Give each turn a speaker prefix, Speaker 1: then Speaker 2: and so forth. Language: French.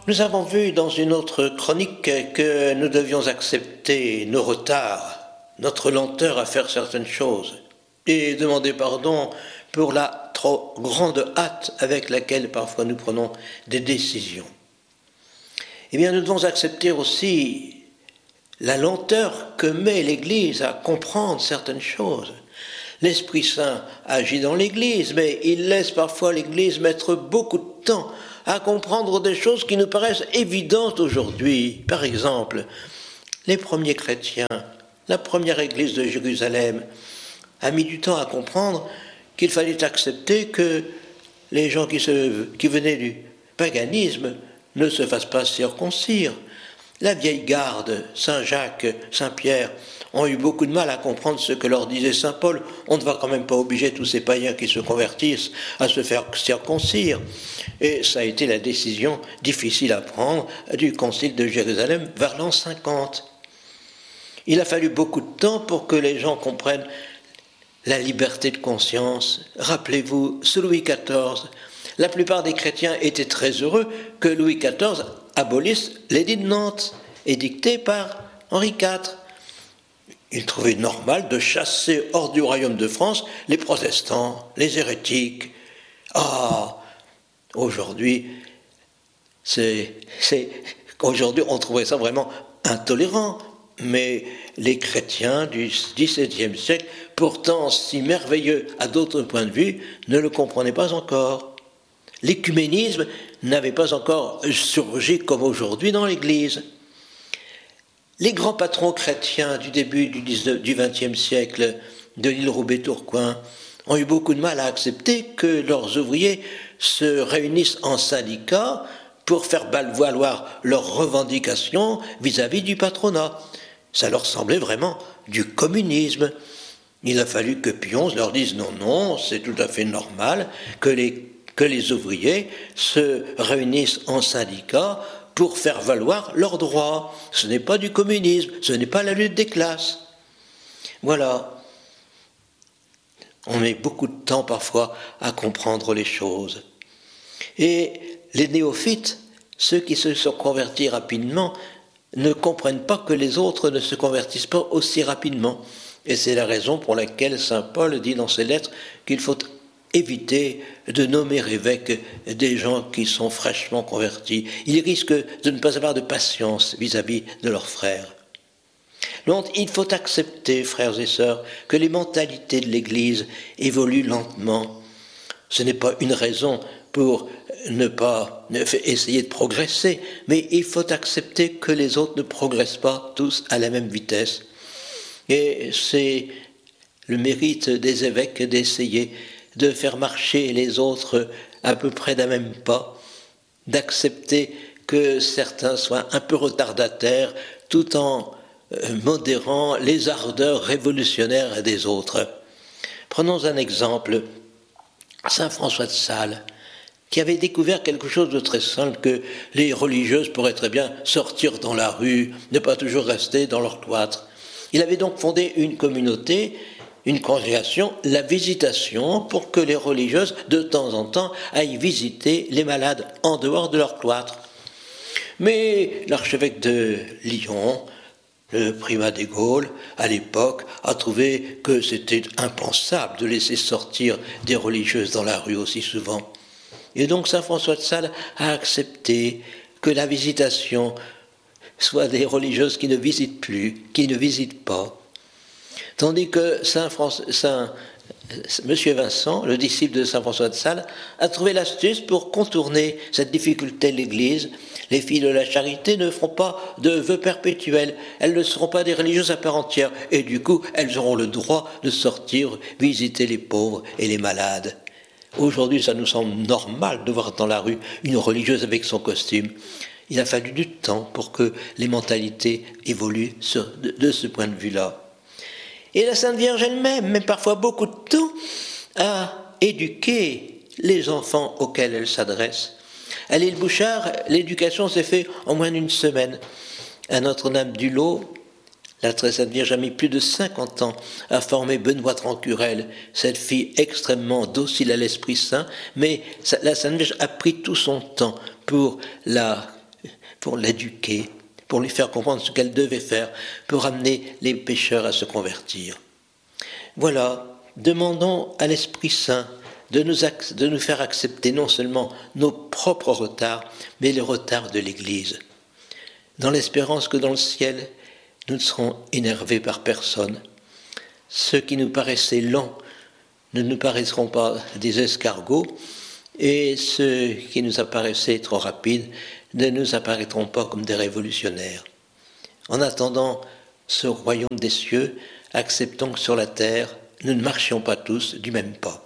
Speaker 1: Nous avons vu dans une autre chronique que nous devions accepter nos retards, notre lenteur à faire certaines choses, et demander pardon pour la trop grande hâte avec laquelle parfois nous prenons des décisions. Eh bien, nous devons accepter aussi la lenteur que met l'Église à comprendre certaines choses. L'Esprit Saint agit dans l'Église, mais il laisse parfois l'Église mettre beaucoup de temps à comprendre des choses qui nous paraissent évidentes aujourd'hui. Par exemple, les premiers chrétiens, la première Église de Jérusalem, a mis du temps à comprendre qu'il fallait accepter que les gens qui venaient du paganisme ne se fassent pas circoncire. La vieille garde, Saint Jacques, Saint Pierre, ont eu beaucoup de mal à comprendre ce que leur disait Saint Paul. On ne va quand même pas obliger tous ces païens qui se convertissent à se faire circoncire. Et ça a été la décision difficile à prendre du concile de Jérusalem vers l'an 50. Il a fallu beaucoup de temps pour que les gens comprennent la liberté de conscience. Rappelez-vous, sous Louis XIV, la plupart des chrétiens étaient très heureux que Louis XIV abolisse l'édit de Nantes, édicté par Henri IV. Il trouvait normal de chasser hors du royaume de France les protestants, les hérétiques. Aujourd'hui, aujourd'hui, on trouvait ça vraiment intolérant. Mais les chrétiens du XVIIe siècle, pourtant si merveilleux à d'autres points de vue, ne le comprenaient pas encore. L'écuménisme n'avait pas encore surgi comme aujourd'hui dans l'Église. Les grands patrons chrétiens du début du XXe siècle, de l'île Roubaix-Tourcoing, ont eu beaucoup de mal à accepter que leurs ouvriers se réunissent en syndicats pour faire valoir leurs revendications vis-à-vis du patronat. Ça leur semblait vraiment du communisme. Il a fallu que Pion leur dise non, c'est tout à fait normal que les ouvriers se réunissent en syndicats pour faire valoir leurs droits. Ce n'est pas du communisme, ce n'est pas la lutte des classes. Voilà. On met beaucoup de temps parfois à comprendre les choses. Et les néophytes, ceux qui se sont convertis rapidement, ne comprennent pas que les autres ne se convertissent pas aussi rapidement. Et c'est la raison pour laquelle saint Paul dit dans ses lettres qu'il faut éviter de nommer évêques des gens qui sont fraîchement convertis. Ils risquent de ne pas avoir de patience vis-à-vis de leurs frères. Donc il faut accepter, frères et sœurs, que les mentalités de l'Église évoluent lentement. Ce n'est pas une raison pour ne pas essayer de progresser, mais il faut accepter que les autres ne progressent pas tous à la même vitesse. Et c'est le mérite des évêques d'essayer de faire marcher les autres à peu près d'un même pas, d'accepter que certains soient un peu retardataires tout en modérant les ardeurs révolutionnaires des autres. Prenons un exemple, saint François de Sales, qui avait découvert quelque chose de très simple, que les religieuses pourraient très bien sortir dans la rue, ne pas toujours rester dans leur cloître. Il avait donc fondé une communauté, une congrégation, la Visitation, pour que les religieuses, de temps en temps, aillent visiter les malades en dehors de leur cloître. Mais l'archevêque de Lyon, le primat des Gaules, à l'époque, a trouvé que c'était impensable de laisser sortir des religieuses dans la rue aussi souvent. Et donc saint François de Sales a accepté que la Visitation soit des religieuses qui ne visitent plus, qui ne visitent pas. Tandis que Monsieur Vincent, le disciple de saint François de Sales, a trouvé l'astuce pour contourner cette difficulté de l'Église. Les filles de la charité ne feront pas de vœux perpétuels, elles ne seront pas des religieuses à part entière, et du coup, elles auront le droit de sortir, visiter les pauvres et les malades. Aujourd'hui, ça nous semble normal de voir dans la rue une religieuse avec son costume. Il a fallu du temps pour que les mentalités évoluent de ce point de vue-là. Et la Sainte Vierge elle-même met parfois beaucoup de temps à éduquer les enfants auxquels elle s'adresse. À l'île Bouchard, l'éducation s'est faite en moins d'une semaine. À Notre-Dame-du-Lot, la très Sainte Vierge a mis plus de 50 ans à former Benoît Trancurel, cette fille extrêmement docile à l'Esprit Saint, mais la Sainte Vierge a pris tout son temps pour la pour l'éduquer, pour lui faire comprendre ce qu'elle devait faire, pour amener les pécheurs à se convertir. Voilà, demandons à l'Esprit Saint de nous faire accepter non seulement nos propres retards, mais les retards de l'Église, dans l'espérance que dans le ciel, nous ne serons énervés par personne. Ceux qui nous paraissaient lents ne nous paraîtront pas des escargots, et ceux qui nous apparaissaient trop rapides ne nous apparaîtront pas comme des révolutionnaires. En attendant ce royaume des cieux, acceptons que sur la terre, nous ne marchions pas tous du même pas.